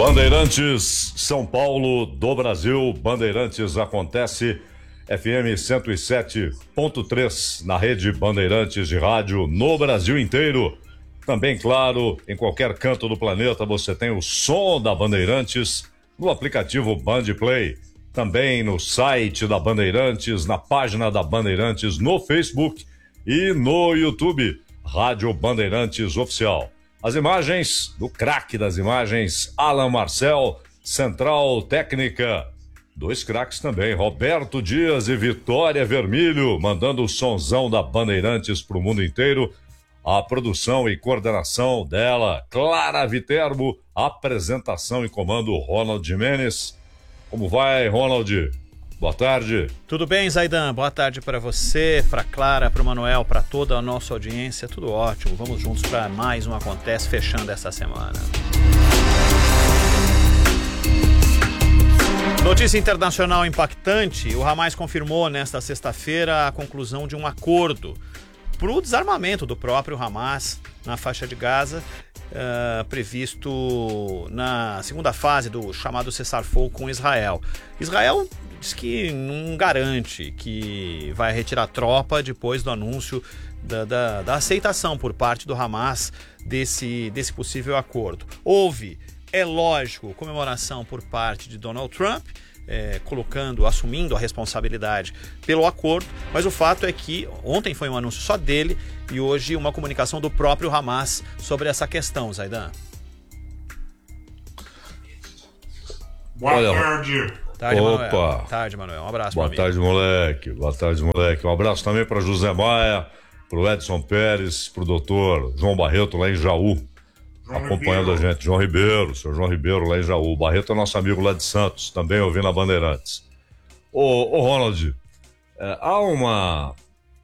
Bandeirantes, São Paulo, do Brasil. Bandeirantes acontece, FM 107.3, na rede Bandeirantes de rádio no Brasil inteiro. Também, claro, em qualquer canto do planeta você tem o som da Bandeirantes no aplicativo Bandplay. Também no site da Bandeirantes, na página da Bandeirantes no Facebook e no YouTube, Rádio Bandeirantes Oficial. As imagens do craque das imagens, Alan Marcel, Central Técnica. Dois craques também, Roberto Dias e Vitória Vermilho, mandando o sonzão da Bandeirantes para o mundo inteiro. A produção e coordenação dela, Clara Viterbo, apresentação e comando, Ronald Jimenez. Como vai, Ronald? Boa tarde. Tudo bem, Zaidan? Boa tarde para você, para Clara, para o Manuel, para toda a nossa audiência. Tudo ótimo. Vamos juntos para mais um Acontece, fechando essa semana. Notícia internacional impactante. O Hamas confirmou nesta sexta-feira a conclusão de um acordo para o desarmamento do próprio Hamas na faixa de Gaza, previsto na segunda fase do chamado cessar-fogo com Israel. Israel diz que não garante que vai retirar tropa depois do anúncio da aceitação por parte do Hamas desse possível acordo. Houve, é lógico, comemoração por parte de Donald Trump, assumindo a responsabilidade pelo acordo, mas o fato é que ontem foi um anúncio só dele e hoje uma comunicação do próprio Hamas sobre essa questão, Zaidan. Boa tarde. Tarde, Opa. Manuel. Boa tarde, Manuel. Um abraço, Boa meu amigo. tarde, moleque. Boa tarde, moleque. Um abraço também para José Maia, para o Edson Pérez, para o doutor João Barreto, lá em Jaú, acompanhando a gente. João Ribeiro, seu João Ribeiro, lá em Jaú. O Barreto é nosso amigo lá de Santos, também ouvindo a Bandeirantes. Ô Ronald, há uma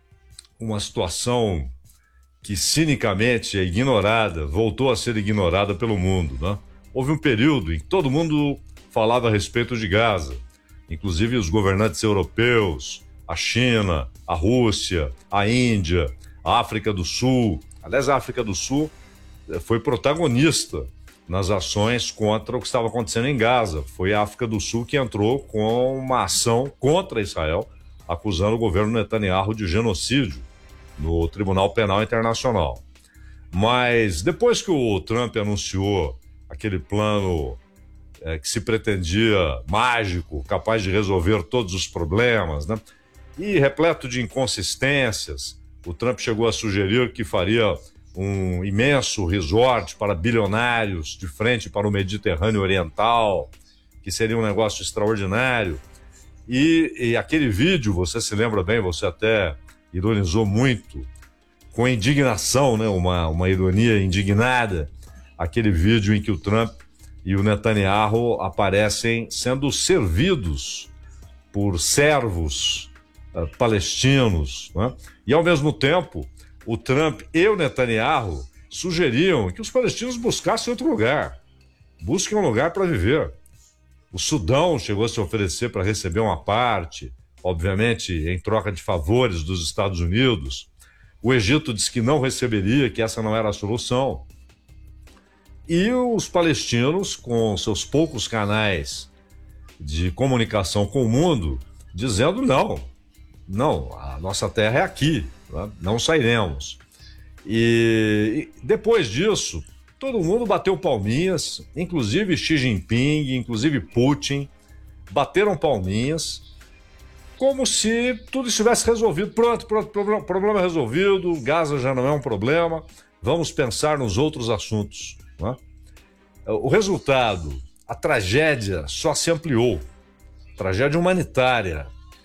situação que cinicamente é ignorada, voltou a ser ignorada pelo mundo, né? Houve um período em que todo mundo falava a respeito de Gaza, inclusive os governantes europeus, a China, a Rússia, a Índia, a África do Sul. Aliás, a África do Sul foi protagonista nas ações contra o que estava acontecendo em Gaza. Foi a África do Sul que entrou com uma ação contra Israel, acusando o governo Netanyahu de genocídio no Tribunal Penal Internacional. Mas depois que o Trump anunciou aquele plano que se pretendia mágico, capaz de resolver todos os problemas, né? E repleto de inconsistências, o Trump chegou a sugerir que faria um imenso resort para bilionários de frente para o Mediterrâneo Oriental, que seria um negócio extraordinário. E aquele vídeo, você se lembra bem, você até ironizou muito, com indignação, né? Uma ironia indignada, aquele vídeo em que o Trump e o Netanyahu aparecem sendo servidos por servos palestinos, né? E ao mesmo tempo o Trump e o Netanyahu sugeriam que os palestinos buscassem outro lugar, busquem um lugar para viver. O Sudão chegou a se oferecer para receber uma parte, obviamente em troca de favores dos Estados Unidos. O Egito disse que não receberia, que essa não era a solução. E os palestinos, com seus poucos canais de comunicação com o mundo, dizendo não, a nossa terra é aqui, não sairemos. E depois disso, todo mundo bateu palminhas, inclusive Xi Jinping, inclusive Putin, bateram palminhas, como se tudo estivesse resolvido. Pronto, problema resolvido, Gaza já não é um problema, vamos pensar nos outros assuntos. Né? O resultado, a tragédia só se ampliou, tragédia humanitária,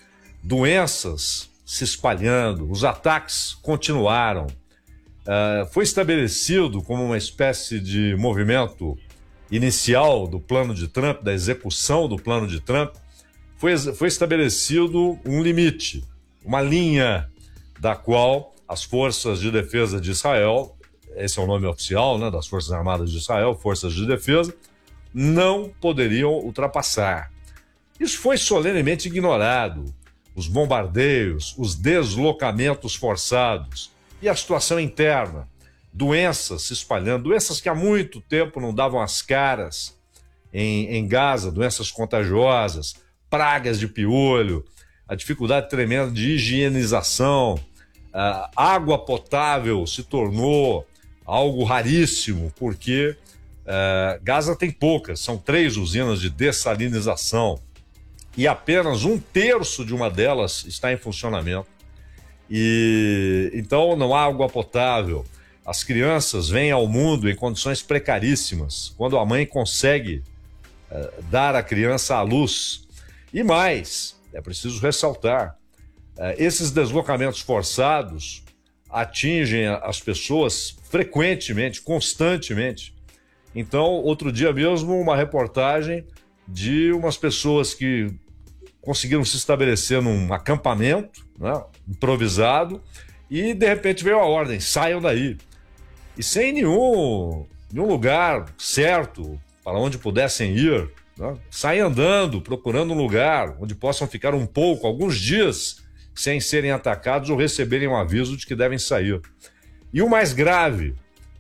doenças se espalhando, os ataques continuaram. Foi estabelecido como uma espécie de movimento inicial do plano de Trump, da execução do plano de Trump, foi estabelecido um limite, uma linha da qual as forças de defesa de Israel, esse é o nome oficial, né, das Forças Armadas de Israel, Forças de Defesa, não poderiam ultrapassar. Isso foi solenemente ignorado. Os bombardeios, os deslocamentos forçados e a situação interna, doenças se espalhando, doenças que há muito tempo não davam as caras em Gaza, doenças contagiosas, pragas de piolho, a dificuldade tremenda de higienização, água potável se tornou algo raríssimo, porque Gaza tem poucas, são 3 usinas de dessalinização e apenas 1/3 de uma delas está em funcionamento. E então não há água potável. As crianças vêm ao mundo em condições precaríssimas, quando a mãe consegue dar a criança à luz. E mais, é preciso ressaltar, esses deslocamentos forçados atingem as pessoas frequentemente, constantemente. Então, outro dia mesmo, uma reportagem de umas pessoas que conseguiram se estabelecer num acampamento, né, improvisado, e de repente veio a ordem, saiam daí. E sem nenhum lugar certo para onde pudessem ir, né, saem andando, procurando um lugar onde possam ficar um pouco, alguns dias, sem serem atacados ou receberem um aviso de que devem sair. E o mais grave,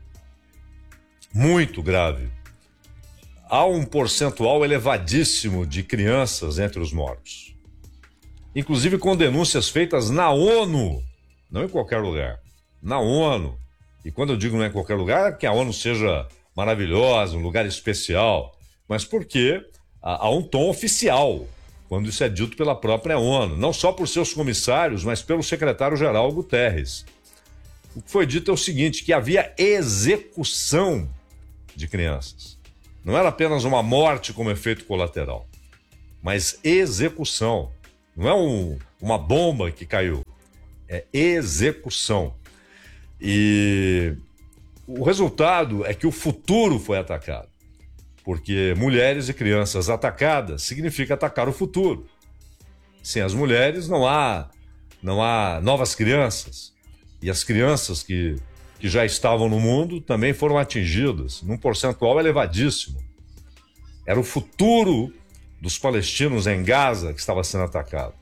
muito grave, há um percentual elevadíssimo de crianças entre os mortos. Inclusive com denúncias feitas na ONU, não em qualquer lugar, na ONU. E quando eu digo não é em qualquer lugar, é que a ONU seja maravilhosa, um lugar especial, mas porque há um tom oficial, quando isso é dito pela própria ONU, não só por seus comissários, mas pelo secretário-geral Guterres. O que foi dito é o seguinte, que havia execução de crianças. Não era apenas uma morte como efeito colateral, mas execução. Não é uma bomba que caiu, é execução. E o resultado é que o futuro foi atacado, porque mulheres e crianças atacadas significa atacar o futuro. Sem as mulheres não há novas crianças, e as crianças que já estavam no mundo também foram atingidas, num percentual elevadíssimo. Era o futuro dos palestinos em Gaza que estava sendo atacado.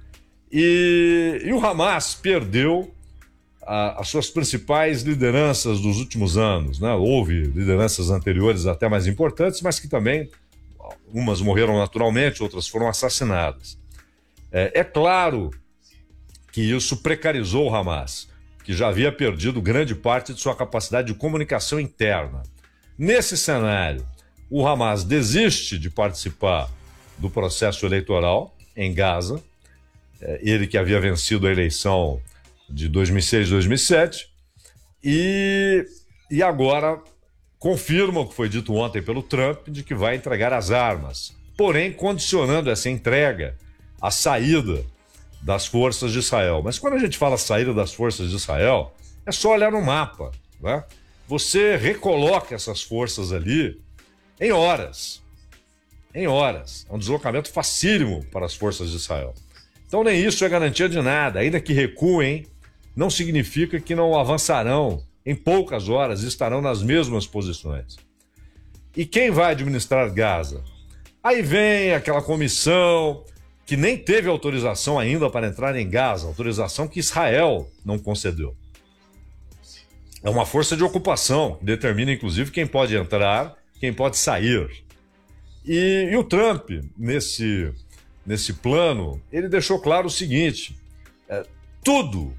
E o Hamas perdeu as suas principais lideranças dos últimos anos, né? Houve lideranças anteriores até mais importantes, mas que também, umas morreram naturalmente, outras foram assassinadas. É claro que isso precarizou o Hamas, que já havia perdido grande parte de sua capacidade de comunicação interna. Nesse cenário, o Hamas desiste de participar do processo eleitoral em Gaza, ele que havia vencido a eleição de 2006 e 2007, e agora confirma o que foi dito ontem pelo Trump, de que vai entregar as armas, porém condicionando essa entrega à saída das forças de Israel. Mas quando a gente fala saída das forças de Israel, é só olhar no mapa, né? Você recoloca essas forças ali em horas. Em horas. É um deslocamento facílimo para as forças de Israel. Então nem isso é garantia de nada. Ainda que recuem, não significa que não avançarão. Em poucas horas estarão nas mesmas posições. E quem vai administrar Gaza? Aí vem aquela comissão que nem teve autorização ainda para entrar em Gaza, autorização que Israel não concedeu. É uma força de ocupação, que determina inclusive quem pode entrar, quem pode sair. E o Trump, nesse plano, ele deixou claro o seguinte, tudo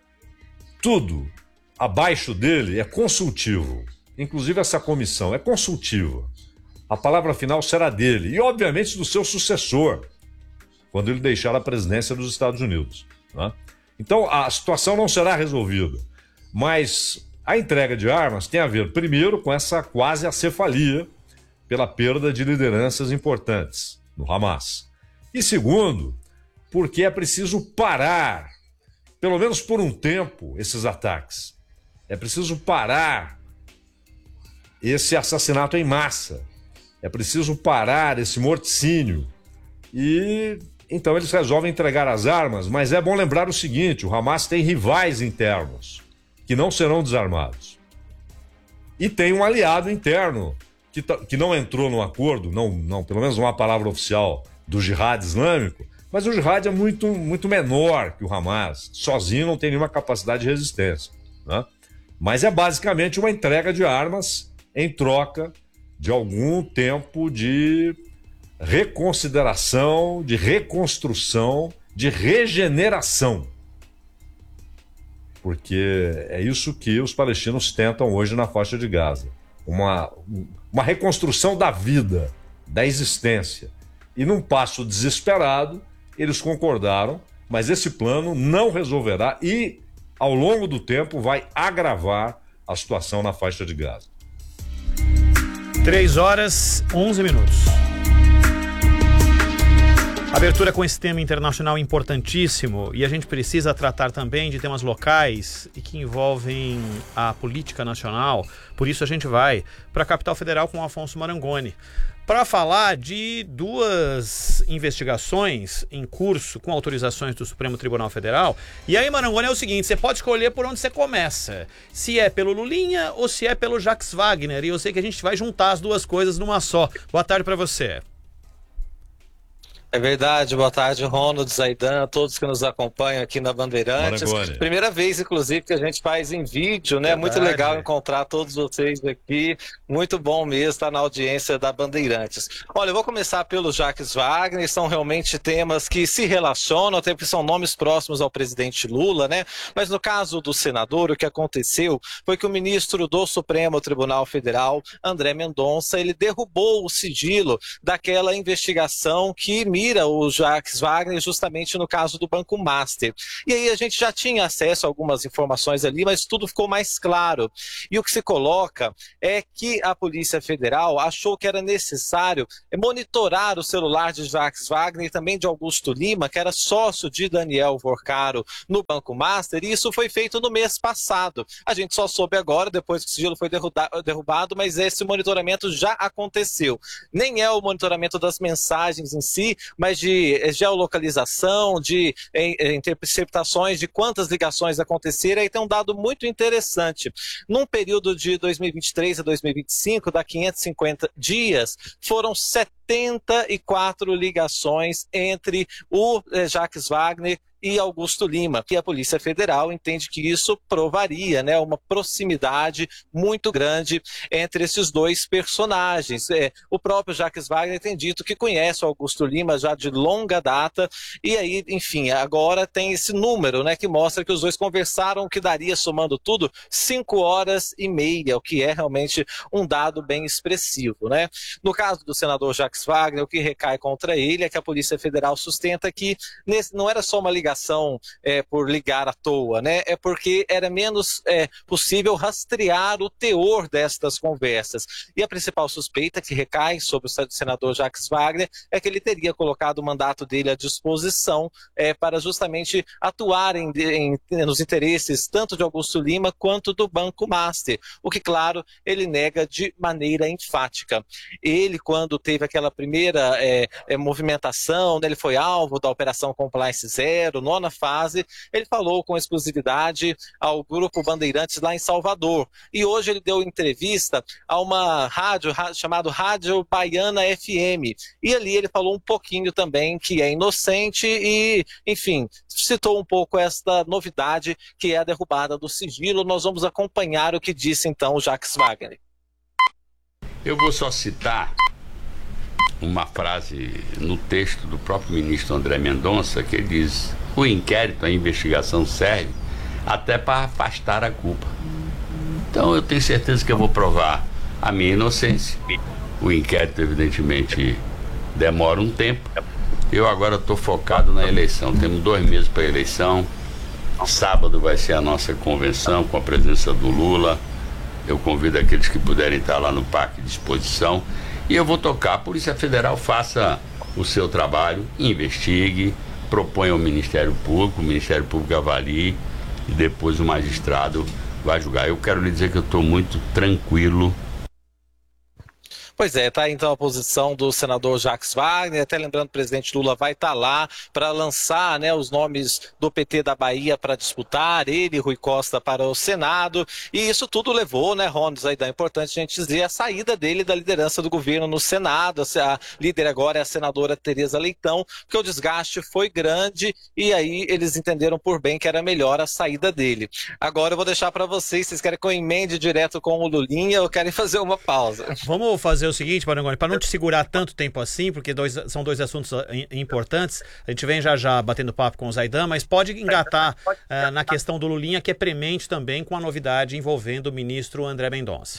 abaixo dele é consultivo, inclusive essa comissão é consultiva. A palavra final será dele e, obviamente, do seu sucessor, quando ele deixar a presidência dos Estados Unidos, né? Então, a situação não será resolvida, mas a entrega de armas tem a ver, primeiro, com essa quase acefalia pela perda de lideranças importantes no Hamas. E segundo, porque é preciso parar, pelo menos por um tempo, esses ataques. É preciso parar esse assassinato em massa. É preciso parar esse morticínio. E então eles resolvem entregar as armas, mas é bom lembrar o seguinte, o Hamas tem rivais internos que não serão desarmados. E tem um aliado interno que não entrou no acordo, não, pelo menos não há palavra oficial do Jihad Islâmico, mas o Jihad é muito, muito menor que o Hamas. Sozinho não tem nenhuma capacidade de resistência, né? Mas é basicamente uma entrega de armas em troca de algum tempo de reconsideração, de reconstrução, de regeneração. Porque é isso que os palestinos tentam hoje na faixa de Gaza. Uma reconstrução da vida, da existência. E num passo desesperado, eles concordaram, mas esse plano não resolverá e, ao longo do tempo, vai agravar a situação na faixa de Gaza. 3h11. Abertura com esse tema internacional importantíssimo, e a gente precisa tratar também de temas locais e que envolvem a política nacional. Por isso a gente vai para a capital federal com o Afonso Marangoni para falar de duas investigações em curso com autorizações do Supremo Tribunal Federal. E aí, Marangoni, é o seguinte: você pode escolher por onde você começa, se é pelo Lulinha ou se é pelo Jacques Wagner, e eu sei que a gente vai juntar as duas coisas numa só. Boa tarde para você. É verdade, boa tarde, Ronald, Zaidan, todos que nos acompanham aqui na Bandeirantes. Marangoni. Primeira vez, inclusive, que a gente faz em vídeo, né? Verdade. Muito legal encontrar todos vocês aqui. Muito bom mesmo estar na audiência da Bandeirantes. Olha, eu vou começar pelo Jacques Wagner. São realmente temas que se relacionam, até porque são nomes próximos ao presidente Lula, né? Mas no caso do senador, o que aconteceu foi que o ministro do Supremo Tribunal Federal, André Mendonça, ele derrubou o sigilo daquela investigação que mira o Jacques Wagner justamente no caso do Banco Master. E aí a gente já tinha acesso a algumas informações ali, mas tudo ficou mais claro. E o que se coloca é que a Polícia Federal achou que era necessário monitorar o celular de Jacques Wagner e também de Augusto Lima, que era sócio de Daniel Vorcaro no Banco Master, e isso foi feito no mês passado. A gente só soube agora, depois que o sigilo foi derrubado, mas esse monitoramento já aconteceu. Nem é o monitoramento das mensagens em si, mas de geolocalização, de interceptações de quantas ligações aconteceram. Aí tem um dado muito interessante. Num período de 2023 a 2025, dá 550 dias, foram 74 ligações entre o Jacques Wagner e Augusto Lima, que a Polícia Federal entende que isso provaria, né, uma proximidade muito grande entre esses dois personagens. O próprio Jacques Wagner tem dito que conhece o Augusto Lima já de longa data, e aí, enfim, agora tem esse número, né, que mostra que os dois conversaram, que daria, somando tudo, 5h30, o que é realmente um dado bem expressivo, né? No caso do senador Jacques Wagner, o que recai contra ele é que a Polícia Federal sustenta que não era só uma ligação por ligar à toa, né? É porque era menos possível rastrear o teor destas conversas. E a principal suspeita que recai sobre o senador Jacques Wagner é que ele teria colocado o mandato dele à disposição para justamente atuar nos interesses tanto de Augusto Lima quanto do Banco Master, o que, claro, ele nega de maneira enfática. Ele, quando teve aquela primeira movimentação, né, ele foi alvo da Operação Compliance Zero, nona fase, ele falou com exclusividade ao Grupo Bandeirantes lá em Salvador. E hoje ele deu entrevista a uma rádio chamada Rádio Baiana FM. E ali ele falou um pouquinho também que é inocente e, enfim, citou um pouco esta novidade que é a derrubada do sigilo. Nós vamos acompanhar o que disse então o Jacques Wagner. Eu vou só citar uma frase no texto do próprio ministro André Mendonça, que ele diz: o inquérito, a investigação serve até para afastar a culpa. Então eu tenho certeza que eu vou provar a minha inocência. O inquérito, evidentemente, demora um tempo. Eu agora estou focado na eleição. Temos 2 meses para a eleição. Sábado vai ser a nossa convenção com a presença do Lula. Eu convido aqueles que puderem estar lá no Parque de Exposição. E eu vou tocar. A Polícia Federal faça o seu trabalho, investigue, proponha ao Ministério Público, o Ministério Público avalie e depois o magistrado vai julgar. Eu quero lhe dizer que eu estou muito tranquilo. Pois é, tá aí então a posição do senador Jacques Wagner, até lembrando que o presidente Lula vai estar lá para lançar, né, os nomes do PT da Bahia para disputar, ele e Rui Costa para o Senado, e isso tudo levou, né, Rondes, aí é importante a gente dizer, a saída dele da liderança do governo no Senado. A líder agora é a senadora Tereza Leitão, porque o desgaste foi grande e aí eles entenderam por bem que era melhor a saída dele. Agora eu vou deixar para vocês querem que eu emende direto com o Lulinha ou querem fazer uma pausa? Vamos fazer fazer o seguinte, Marangoni, para não te segurar tanto tempo assim, porque são dois assuntos importantes, a gente vem já batendo papo com o Zaidan, mas pode engatar na questão do Lulinha, que é premente também com a novidade envolvendo o ministro André Mendonça.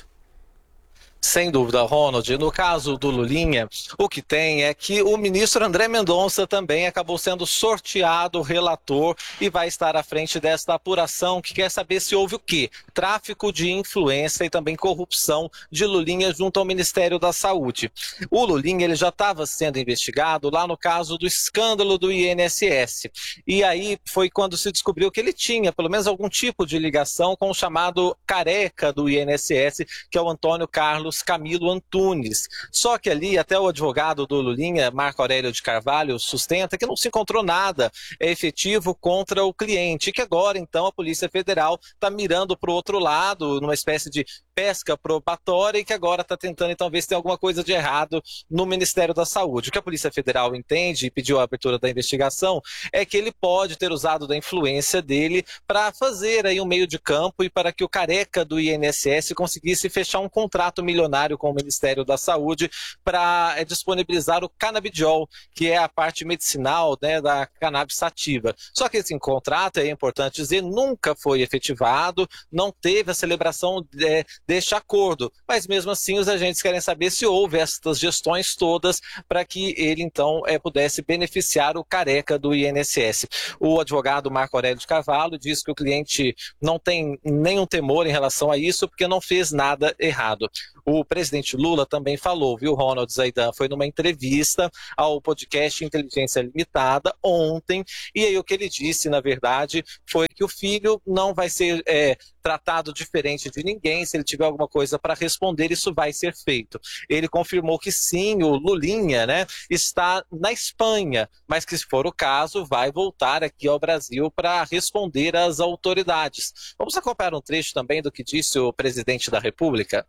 Sem dúvida, Ronald. No caso do Lulinha, o que tem é que o ministro André Mendonça também acabou sendo sorteado relator e vai estar à frente desta apuração que quer saber se houve o quê? Tráfico de influência e também corrupção de Lulinha junto ao Ministério da Saúde. O Lulinha ele já estava sendo investigado lá no caso do escândalo do INSS. E aí foi quando se descobriu que ele tinha pelo menos algum tipo de ligação com o chamado careca do INSS, que é o Antônio Carlos Camilo Antunes. Só que ali até o advogado do Lulinha, Marco Aurélio de Carvalho, sustenta que não se encontrou nada efetivo contra o cliente, e que agora então a Polícia Federal está mirando para o outro lado, numa espécie de pesca probatória, e que agora está tentando então ver se tem alguma coisa de errado no Ministério da Saúde. O que a Polícia Federal entende e pediu a abertura da investigação é que ele pode ter usado da influência dele para fazer aí um meio de campo e para que o careca do INSS conseguisse fechar um contrato milionário com o Ministério da Saúde para disponibilizar o canabidiol, que é a parte medicinal, né, da cannabis sativa. Só que esse contrato, é importante dizer, nunca foi efetivado, não teve a celebração deste acordo, mas mesmo assim os agentes querem saber se houve essas gestões todas para que ele então pudesse beneficiar o careca do INSS. O advogado Marco Aurélio de Carvalho diz que o cliente não tem nenhum temor em relação a isso porque não fez nada errado. O presidente Lula também falou, viu, Ronald Zaidan? Foi numa entrevista ao podcast Inteligência Limitada ontem, e aí o que ele disse, na verdade, foi que o filho não vai ser tratado diferente de ninguém. Se ele tiver alguma coisa para responder, isso vai ser feito. Ele confirmou que sim, o Lulinha, né, está na Espanha, mas que, se for o caso, vai voltar aqui ao Brasil para responder às autoridades. Vamos acompanhar um trecho também do que disse o presidente da República?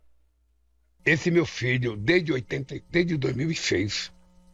Esse meu filho, desde 2006,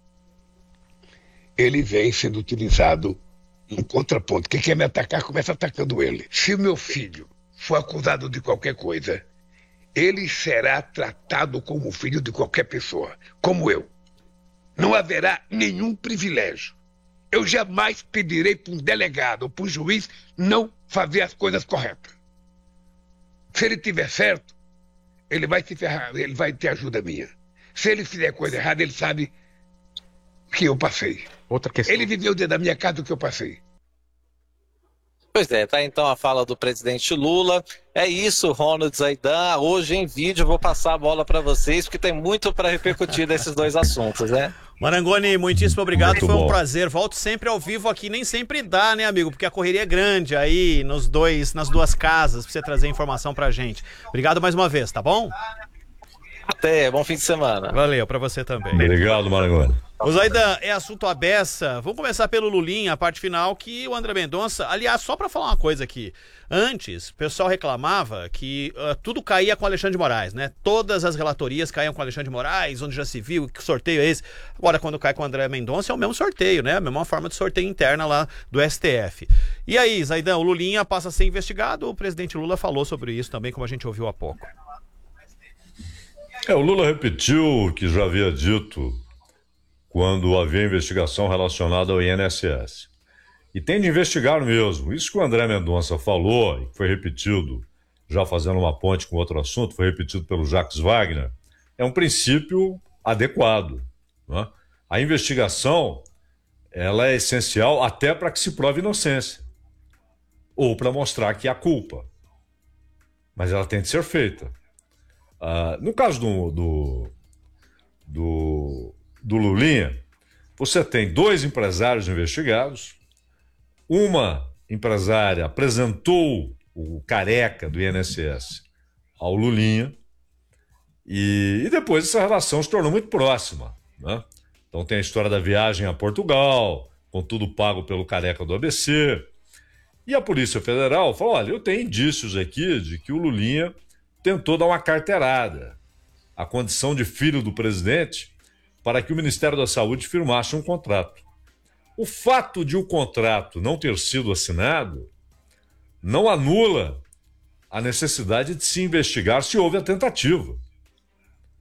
ele vem sendo utilizado em contraponto. Quem quer me atacar, começa atacando ele. Se o meu filho for acusado de qualquer coisa, ele será tratado como filho de qualquer pessoa, como eu. Não haverá nenhum privilégio. Eu jamais pedirei para um delegado ou para um juiz não fazer as coisas corretas. Se ele tiver certo, ele vai se ferrar, ele vai ter ajuda minha. Se ele fizer coisa errada, ele sabe que eu passei. Outra questão. Ele viveu dentro da minha casa o que eu passei. Pois é, tá então a fala do presidente Lula. É isso, Ronald Zaidan. Hoje em vídeo eu vou passar a bola para vocês, porque tem muito para repercutir desses dois assuntos, né? Marangoni, muitíssimo obrigado, Muito foi um bom. prazer. Volto sempre ao vivo aqui, nem sempre dá, né, amigo? Porque a correria é grande aí nas duas casas, pra você trazer informação pra gente. Obrigado mais uma vez, tá bom? Até, bom fim de semana. Valeu, pra você também. Obrigado, Marangoni. O Zaidan, é assunto à beça. Vamos começar pelo Lulinha, a parte final, que o André Mendonça... Aliás, só pra falar uma coisa aqui. Antes, o pessoal reclamava que tudo caía com o Alexandre de Moraes, né? Todas as relatorias caíam com o Alexandre de Moraes, onde já se viu, que sorteio é esse. Agora, quando cai com o André Mendonça, é o mesmo sorteio, né? A mesma forma de sorteio interna lá do STF. E aí, Zaidan, o Lulinha passa a ser investigado. O presidente Lula falou sobre isso também, como a gente ouviu há pouco. O Lula repetiu o que já havia dito quando havia investigação relacionada ao INSS. E tem de investigar mesmo. Isso que o André Mendonça falou, e foi repetido, já fazendo uma ponte com outro assunto, foi repetido pelo Jacques Wagner, é um princípio adequado, né? A investigação, ela é essencial até para que se prove inocência, ou para mostrar que há culpa. Mas ela tem de ser feita. No caso do Lulinha, você tem 2 empresários investigados. Uma empresária apresentou o careca do INSS ao Lulinha e depois essa relação se tornou muito próxima, né? Então tem a história da viagem a Portugal, com tudo pago pelo careca do ABC. E a Polícia Federal falou, olha, eu tenho indícios aqui de que o Lulinha tentou dar uma carteirada à condição de filho do presidente para que o Ministério da Saúde firmasse um contrato. O fato de o contrato não ter sido assinado não anula a necessidade de se investigar se houve a tentativa.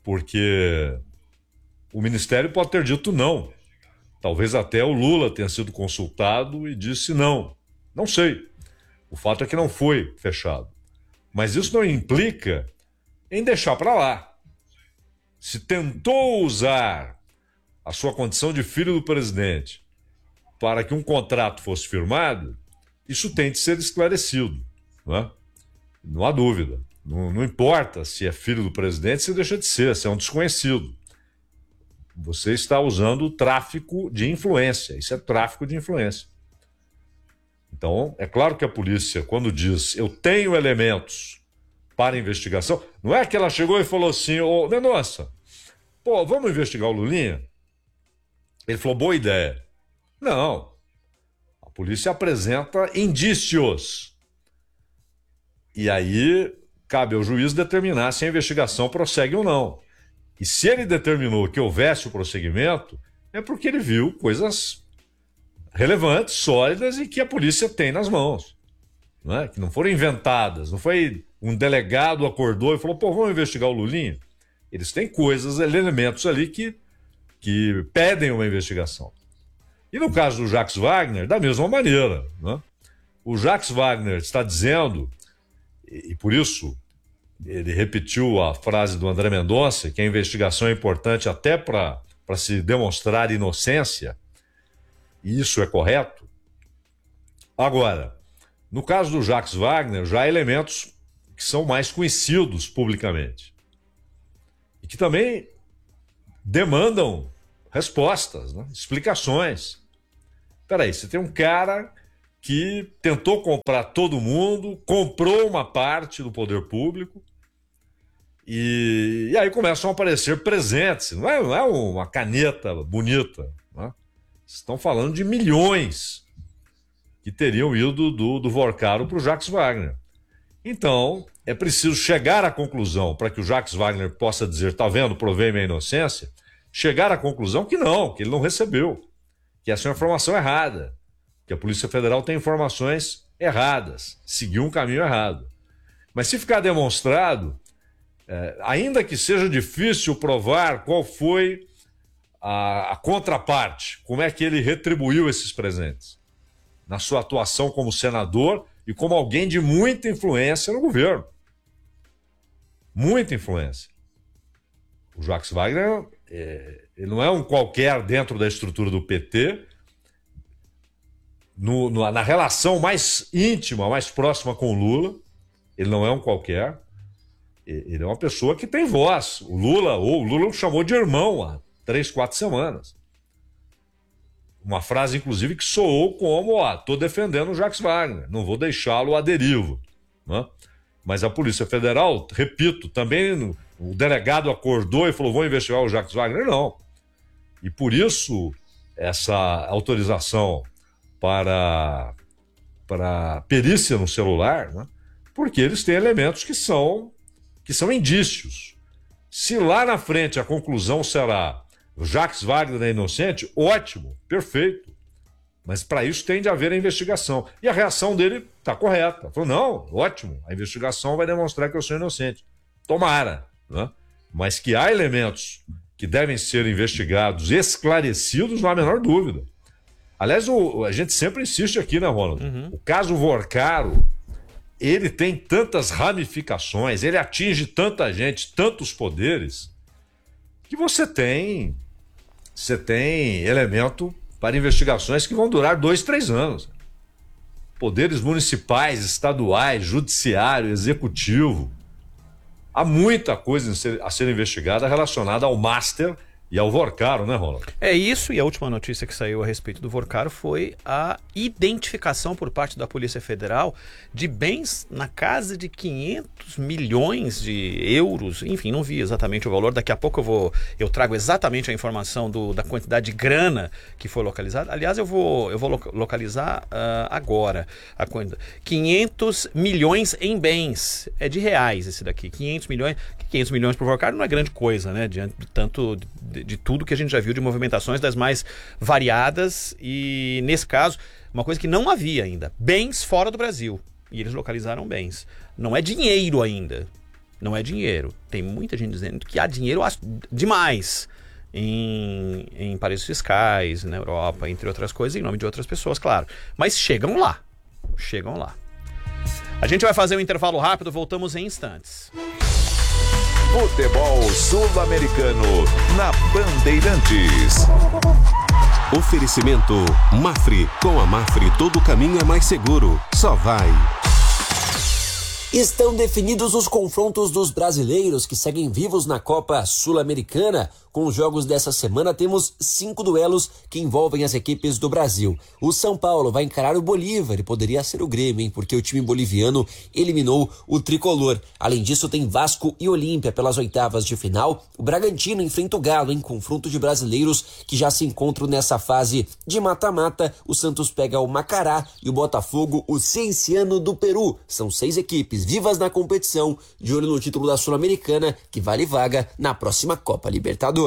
porque o Ministério pode ter dito não. Talvez até o Lula tenha sido consultado e disse não. Não sei. O fato é que não foi fechado. Mas isso não implica em deixar para lá. Se tentou usar a sua condição de filho do presidente para que um contrato fosse firmado, isso tem de ser esclarecido, não é? Não há dúvida. Não importa se é filho do presidente, se deixa de ser, se é um desconhecido. Você está usando o tráfico de influência. Isso é tráfico de influência. Então, é claro que a polícia, quando diz eu tenho elementos para investigação, não é que ela chegou e falou assim, ô Mendonça, pô, vamos investigar o Lulinha? Ele falou, boa ideia. Não. A polícia apresenta indícios. E aí cabe ao juiz determinar se a investigação prossegue ou não. E se ele determinou que houvesse o prosseguimento, é porque ele viu coisas relevantes, sólidas e que a polícia tem nas mãos. Não é? Que não foram inventadas. Não foi um delegado acordou e falou, pô, vamos investigar o Lulinha? Eles têm coisas, elementos ali que pedem uma investigação. E no caso do Jacques Wagner, da mesma maneira. Não é? O Jacques Wagner está dizendo, e por isso ele repetiu a frase do André Mendonça, que a investigação é importante até para se demonstrar inocência, e isso é correto. Agora, no caso do Jacques Wagner, já há elementos que são mais conhecidos publicamente e que também demandam respostas, né? Explicações. Peraí, você tem um cara que tentou comprar todo mundo, comprou uma parte do poder público, e aí começam a aparecer presentes. Não é uma caneta bonita. Né? Estão falando de milhões que teriam ido do Vorcaro para o Jacques Wagner. Então, é preciso chegar à conclusão, para que o Jacques Wagner possa dizer, tá vendo, provei minha inocência, chegar à conclusão que não, que ele não recebeu, que essa é uma informação errada, que a Polícia Federal tem informações erradas, seguiu um caminho errado. Mas se ficar demonstrado, ainda que seja difícil provar qual foi a contraparte, como é que ele retribuiu esses presentes, na sua atuação como senador e como alguém de muita influência no governo. Muita influência. O Jacques Wagner, ele não é um qualquer dentro da estrutura do PT, na relação mais íntima, mais próxima com o Lula, ele não é um qualquer. Ele é uma pessoa que tem voz. O Lula o chamou de irmão há 3, 4 semanas. Uma frase, inclusive, que soou como, estou defendendo o Jacques Wagner, não vou deixá-lo à deriva. Né? Mas a Polícia Federal, repito, também o delegado acordou e falou, vou investigar o Jacques Wagner? Não. E por isso, essa autorização para perícia no celular, né? Porque eles têm elementos que são indícios. Se lá na frente a conclusão será o Jacques Wagner é inocente, ótimo, perfeito. Mas para isso tem de haver a investigação. E a reação dele está correta. Falou, não, ótimo, a investigação vai demonstrar que eu sou inocente. Tomara. Né? Mas que há elementos que devem ser investigados, esclarecidos, não há a menor dúvida. Aliás, a gente sempre insiste aqui, né, Ronald? Uhum. O caso Vorcaro, ele tem tantas ramificações, ele atinge tanta gente, tantos poderes, que você tem elemento para investigações que vão durar 2, 3 anos. Poderes municipais, estaduais, judiciário, executivo. Há muita coisa a ser investigada relacionada ao Master e ao Vorcaro, né, Ronald? É isso, e a última notícia que saiu a respeito do Vorcaro foi a identificação por parte da Polícia Federal de bens na casa de 500 milhões de euros. Enfim, não vi exatamente o valor. Daqui a pouco eu trago exatamente a informação da quantidade de grana que foi localizada. Aliás, eu vou localizar agora a quantidade. 500 milhões em bens. É de reais esse daqui. 500 milhões. 500 milhões para o Vorcaro não é grande coisa, né? Diante de tanto de tudo que a gente já viu de movimentações das mais variadas e, nesse caso, uma coisa que não havia ainda, bens fora do Brasil. E eles localizaram bens. Não é dinheiro ainda. não é dinheiro. Tem muita gente dizendo que há dinheiro demais em paraísos fiscais, na Europa, entre outras coisas, em nome de outras pessoas, claro. Mas chegam lá. A gente vai fazer um intervalo rápido, voltamos em instantes. Futebol Sul-Americano na Bandeirantes. Oferecimento Mafre. Com a Mafre todo caminho é mais seguro. Só vai. Estão definidos os confrontos dos brasileiros que seguem vivos na Copa Sul-Americana. Com os jogos dessa semana, temos 5 duelos que envolvem as equipes do Brasil. O São Paulo vai encarar o Bolívar e poderia ser o Grêmio, hein? Porque o time boliviano eliminou o tricolor. Além disso, tem Vasco e Olímpia pelas oitavas de final. O Bragantino enfrenta o Galo em confronto de brasileiros que já se encontram nessa fase de mata-mata. O Santos pega o Macará e o Botafogo, o Cienciano do Peru. São 6 equipes vivas na competição, de olho no título da Sul-Americana, que vale vaga na próxima Copa Libertadores.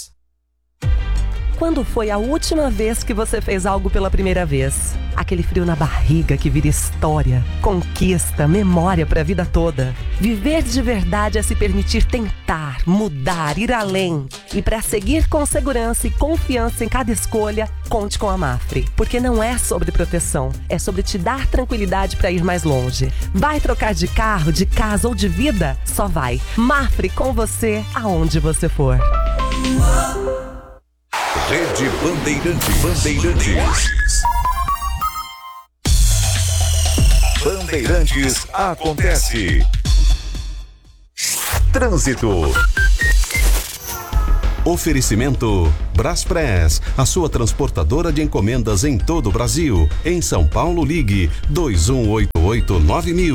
Quando foi a última vez que você fez algo pela primeira vez? Aquele frio na barriga que vira história, conquista, memória para a vida toda. Viver de verdade é se permitir tentar, mudar, ir além. E para seguir com segurança e confiança em cada escolha, conte com a Mafre. Porque não é sobre proteção, é sobre te dar tranquilidade para ir mais longe. Vai trocar de carro, de casa ou de vida? Só vai. Mafre com você, aonde você for. Rede Bandeirantes. Bandeirantes acontece. Trânsito. Oferecimento Braspress, a sua transportadora de encomendas em todo o Brasil. Em São Paulo, ligue 2188-9000.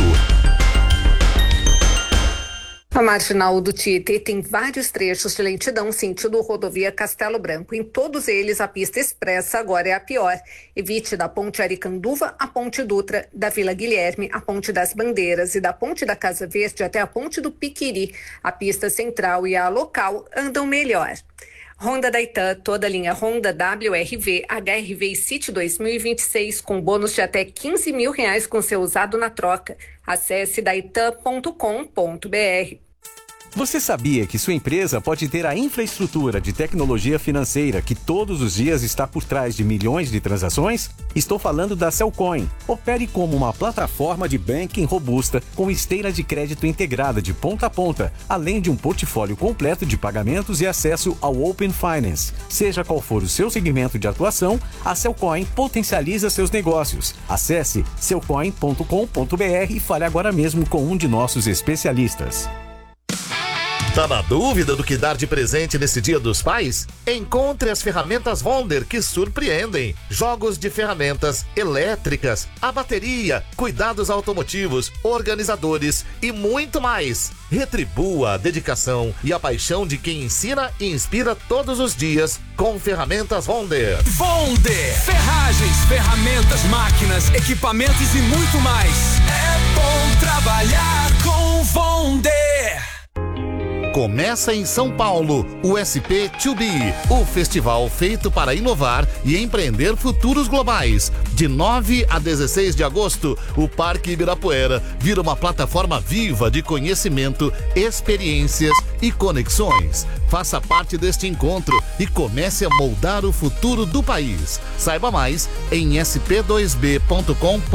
A marginal do Tietê tem vários trechos de lentidão sentido rodovia Castelo Branco. Em todos eles, a pista expressa agora é a pior. Evite da Ponte Aricanduva à Ponte Dutra, da Vila Guilherme à Ponte das Bandeiras e da Ponte da Casa Verde até a Ponte do Piquiri. A pista central e a local andam melhor. Honda Daitan, toda a linha Honda WRV, HRV e City 2026 com bônus de até R$15 mil com seu usado na troca. Acesse daitan.com.br. Você sabia que sua empresa pode ter a infraestrutura de tecnologia financeira que todos os dias está por trás de milhões de transações? Estou falando da Cellcoin. Opere como uma plataforma de banking robusta com esteira de crédito integrada de ponta a ponta, além de um portfólio completo de pagamentos e acesso ao Open Finance. Seja qual for o seu segmento de atuação, a Cellcoin potencializa seus negócios. Acesse cellcoin.com.br e fale agora mesmo com um de nossos especialistas. Tá na dúvida do que dar de presente nesse Dia dos Pais? Encontre as ferramentas Wonder que surpreendem. Jogos de ferramentas elétricas, a bateria, cuidados automotivos, organizadores e muito mais. Retribua a dedicação e a paixão de quem ensina e inspira todos os dias com ferramentas Wonder. Wonder! Ferragens, ferramentas, máquinas, equipamentos e muito mais. É bom trabalhar com Wonder! Começa em São Paulo, o SP2B, o festival feito para inovar e empreender futuros globais. De 9 a 16 de agosto, o Parque Ibirapuera vira uma plataforma viva de conhecimento, experiências e conexões. Faça parte deste encontro e comece a moldar o futuro do país. Saiba mais em sp2b.com.br.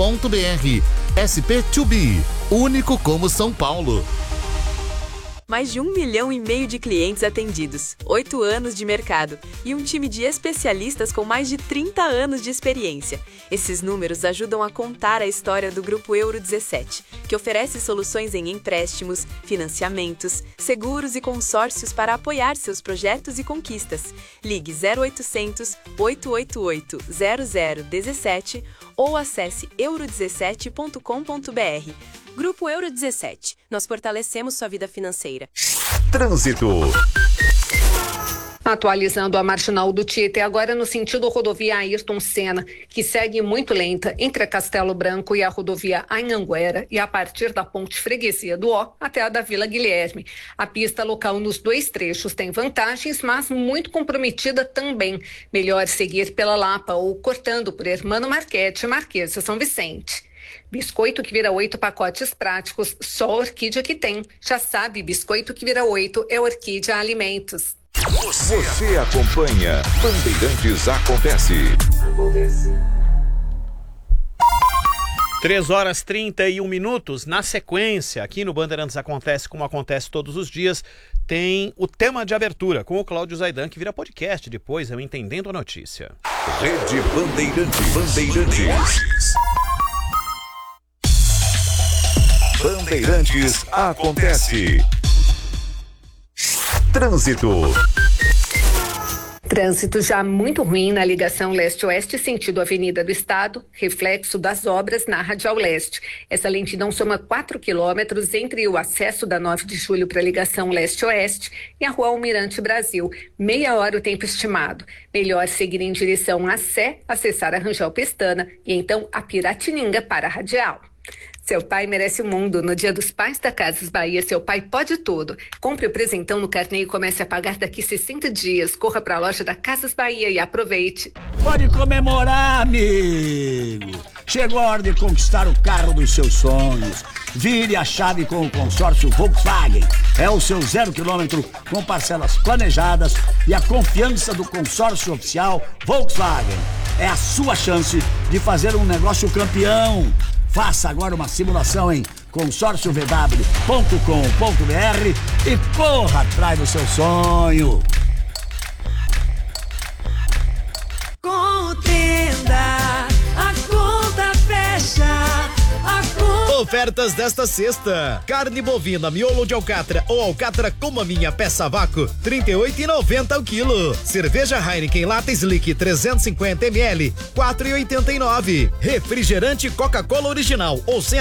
SP2B, único como São Paulo. Mais de 1,5 milhão de clientes atendidos, 8 anos de mercado e um time de especialistas com mais de 30 anos de experiência. Esses números ajudam a contar a história do Grupo Euro 17, que oferece soluções em empréstimos, financiamentos, seguros e consórcios para apoiar seus projetos e conquistas. Ligue 0800 888 0017 ou acesse euro17.com.br. Grupo Euro 17. Nós fortalecemos sua vida financeira. Trânsito. Atualizando a marginal do Tietê, agora no sentido rodovia Ayrton Senna, que segue muito lenta entre a Castelo Branco e a rodovia Anhanguera e a partir da ponte Freguesia do Ó até a da Vila Guilherme. A pista local nos 2 trechos tem vantagens, mas muito comprometida também. Melhor seguir pela Lapa ou cortando por Hermano Marquete, Marquês de São Vicente. Biscoito que vira 8 pacotes práticos, só a Orquídea que tem. Já sabe, biscoito que vira 8 é Orquídea Alimentos. Você acompanha Bandeirantes Acontece. 3h31. Na sequência, aqui no Bandeirantes Acontece, como acontece todos os dias, tem o tema de abertura com o Cláudio Zaidan, que vira podcast depois, eu Entendendo a Notícia. Rede Bandeirantes. Bandeirantes Acontece. Trânsito já muito ruim na ligação leste-oeste, sentido Avenida do Estado, reflexo das obras na Radial Leste. Essa lentidão soma 4 quilômetros entre o acesso da 9 de julho para a ligação leste-oeste e a Rua Almirante Brasil. Meia hora o tempo estimado. Melhor seguir em direção à Sé, acessar a Rangel Pestana e então a Piratininga para a Radial. Seu pai merece o mundo. No Dia dos Pais da Casas Bahia, seu pai pode tudo. Compre o presentão no carnê e comece a pagar daqui 60 dias. Corra para a loja da Casas Bahia e aproveite. Pode comemorar, amigo. Chegou a hora de conquistar o carro dos seus sonhos. Vire a chave com o consórcio Volkswagen. É o seu 0 km com parcelas planejadas e a confiança do consórcio oficial Volkswagen. É a sua chance de fazer um negócio campeão. Faça agora uma simulação em consórciovw.com.br e corra atrás do seu sonho. Contenda, a conta fecha. Ofertas desta sexta: carne bovina, miolo de alcatra ou alcatra com maminha peça a vácuo, R$ 38,90 ao quilo. Cerveja Heineken Lata Slick 350 ml, R$ 4,89. Refrigerante Coca-Cola original ou sem